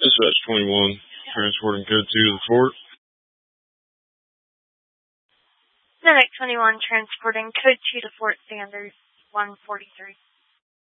Dispatch 21, transporting code 2 to the fort. Medic 21, transporting code 2 to Fort Sanders, 143.